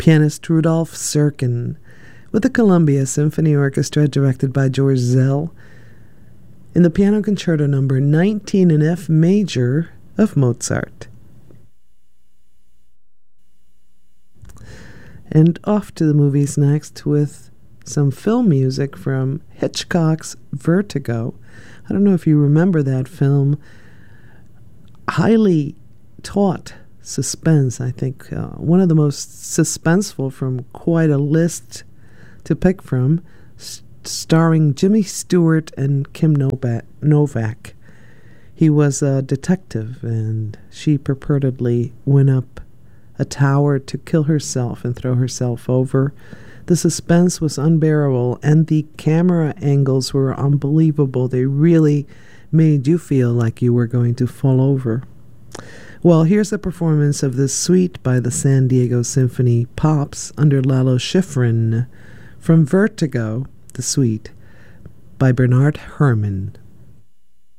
pianist Rudolf Serkin, with the Columbia Symphony Orchestra directed by George Szell, in the Piano Concerto number 19 in F major of Mozart. And off to the movies next with some film music from Hitchcock's Vertigo. I don't know if you remember that film. Highly taut suspense, I think. One of the most suspenseful from quite a list to pick from, starring Jimmy Stewart and Kim Novak. He was a detective, and she purportedly went up a tower to kill herself and throw herself over. The suspense was unbearable, and the camera angles were unbelievable. They really made you feel like you were going to fall over. Well, here's a performance of this suite by the San Diego Symphony Pops under Lalo Schifrin from Vertigo, the suite, by Bernard Herrmann.